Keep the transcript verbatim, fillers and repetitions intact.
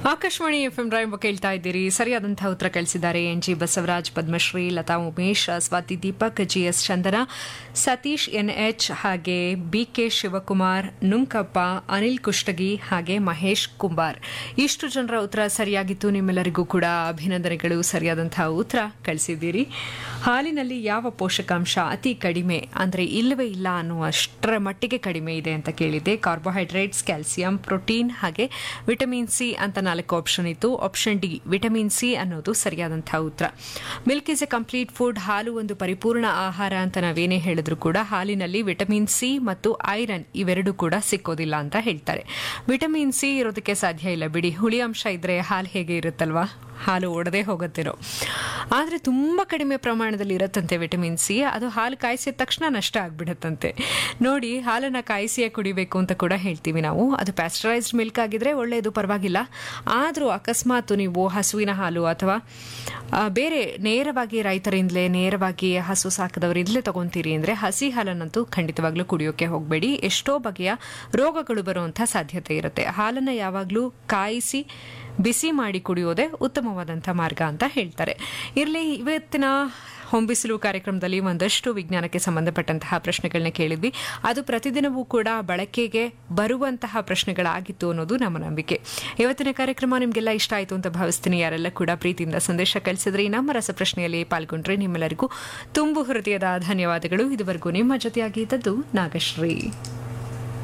Akashvani F M ರಾಯಂಬ ಕೇಳ್ತಾ ಇದ್ದೀರಿ. ಸರಿಯಾದಂತಹ ಉತ್ತರ ಕಳಿಸಿದ್ದಾರೆ N G Basavaraj, Padmashri, Lata Umesh, Swati Deepak, G S ಚಂದನ, ಸತೀಶ್ ಎನ್ ಎಚ್, ಹಾಗೆ ಬಿ ಕೆ ಶಿವಕುಮಾರ್, ನುಂಕಪ್ಪ, ಅನಿಲ್ ಕುಷ್ಟಗಿ, ಹಾಗೆ ಮಹೇಶ್ ಕುಂಬಾರ್. ಇಷ್ಟು ಜನರ ಉತ್ತರ ಸರಿಯಾಗಿತ್ತು. ನಿಮ್ಮೆಲ್ಲರಿಗೂ ಕೂಡ ಅಭಿನಂದನೆಗಳು. ಸರಿಯಾದಂತಹ ಉತ್ತರ ಕಳಿಸಿದ್ದೀರಿ. ಹಾಲಿನಲ್ಲಿ ಯಾವ ಪೋಷಕಾಂಶ ಅತಿ ಕಡಿಮೆ ಅಂದರೆ ಇಲ್ಲವೇ ಇಲ್ಲ ಅನ್ನುವಷ್ಟರ ಮಟ್ಟಿಗೆ ಕಡಿಮೆ ಇದೆ ಅಂತ ಕೇಳಿದೆ. ಕಾರ್ಬೋಹೈಡ್ರೇಟ್ಸ್, ಕ್ಯಾಲ್ಸಿಯಂ, ಪ್ರೋಟೀನ್ ಹಾಗೆ ವಿಟಮಿನ್ ಸಿ ಅಂತ ನಾಲ್ಕು ಆಪ್ಷನ್ ಇತ್ತು. ಆಪ್ಷನ್ ಡಿ ವಿಟಮಿನ್ ಸಿ ಅನ್ನೋದು ಸರಿಯಾದಂತಹ ಉತ್ತರ. Milk is A complete food. ಹಾಲು ಒಂದು ಪರಿಪೂರ್ಣ ಆಹಾರ ಅಂತ ನಾವೇನೇ ಹೇಳಿದ್ರು ಕೂಡ ಹಾಲಿನಲ್ಲಿ ವಿಟಮಿನ್ ಸಿ ಮತ್ತು ಐರನ್ ಇವೆರಡೂ ಕೂಡ ಸಿಕ್ಕೋದಿಲ್ಲ ಅಂತ ಹೇಳ್ತಾರೆ. ವಿಟಮಿನ್ ಸಿ ಇರೋದಕ್ಕೆ ಸಾಧ್ಯ ಇಲ್ಲ ಬಿಡಿ. ಹುಳಿ ಅಂಶ ಇದ್ರೆ ಹಾಲು ಹೇಗೆ ಇರುತ್ತಲ್ವಾ, ಹಾಲು ಒಡೆದೇ ಹೋಗುತ್ತಿರೋ. ಆದರೆ ತುಂಬ ಕಡಿಮೆ ಪ್ರಮಾಣದಲ್ಲಿ ಇರುತ್ತಂತೆ ವಿಟಮಿನ್ ಸಿ. ಅದು ಹಾಲು ಕಾಯಿಸಿದ ತಕ್ಷಣ ನಷ್ಟ ಆಗ್ಬಿಡುತ್ತಂತೆ. ನೋಡಿ, ಹಾಲನ್ನು ಕಾಯಿಸಿಯೇ ಕುಡಿಬೇಕು ಅಂತ ಕೂಡ ಹೇಳ್ತೀವಿ ನಾವು. ಅದು ಪ್ಯಾಸ್ಚರೈಸ್ಡ್ ಮಿಲ್ಕ್ ಆಗಿದ್ರೆ ಒಳ್ಳೆಯದು, ಪರವಾಗಿಲ್ಲ. ಆದರೂ ಅಕಸ್ಮಾತ್ ನೀವು ಹಸುವಿನ ಹಾಲು ಅಥವಾ ಬೇರೆ ನೇರವಾಗಿ ರೈತರಿಂದಲೇ ನೇರವಾಗಿ ಹಸು ಸಾಕದವರಿಂದಲೇ ತಗೊಂತೀರಿ ಅಂದರೆ ಹಸಿ ಹಾಲನ್ನಂತೂ ಖಂಡಿತವಾಗ್ಲೂ ಕುಡಿಯೋಕೆ ಹೋಗಬೇಡಿ. ಎಷ್ಟೋ ಬಗೆಯ ರೋಗಗಳು ಬರುವಂಥ ಸಾಧ್ಯತೆ ಇರುತ್ತೆ. ಹಾಲನ್ನು ಯಾವಾಗಲೂ ಕಾಯಿಸಿ ಬಿಸಿ ಮಾಡಿ ಕುಡಿಯೋದೇ ಉತ್ತಮವಾದಂಥ ಮಾರ್ಗ ಅಂತ ಹೇಳ್ತಾರೆ. ಇರಲಿ, ಇವತ್ತಿನ ಹೊಂಬಿಸಿಲು ಕಾರ್ಯಕ್ರಮದಲ್ಲಿ ಒಂದಷ್ಟು ವಿಜ್ಞಾನಕ್ಕೆ ಸಂಬಂಧಪಟ್ಟಂತಹ ಪ್ರಶ್ನೆಗಳನ್ನ ಕೇಳಿದ್ವಿ. ಅದು ಪ್ರತಿದಿನವೂ ಕೂಡ ಬಳಕೆಗೆ ಬರುವಂತಹ ಪ್ರಶ್ನೆಗಳಾಗಿತ್ತು ಅನ್ನೋದು ನಮ್ಮ ನಂಬಿಕೆ. ಇವತ್ತಿನ ಕಾರ್ಯಕ್ರಮ ನಿಮಗೆಲ್ಲ ಇಷ್ಟ ಆಯಿತು ಅಂತ ಭಾವಿಸ್ತೀನಿ. ಯಾರೆಲ್ಲ ಕೂಡ ಪ್ರೀತಿಯಿಂದ ಸಂದೇಶ ಕಳಿಸಿದ್ರಿ, ನಮ್ಮ ರಸಪ್ರಶ್ನೆಯಲ್ಲಿ ಪಾಲ್ಗೊಂಡ್ರೆ ನಿಮ್ಮೆಲ್ಲರಿಗೂ ತುಂಬು ಹೃದಯದ ಧನ್ಯವಾದಗಳು. ಇದುವರೆಗೂ ನಿಮ್ಮ ಜೊತೆಯಾಗಿದ್ದದ್ದು ನಾಗಶ್ರೀ.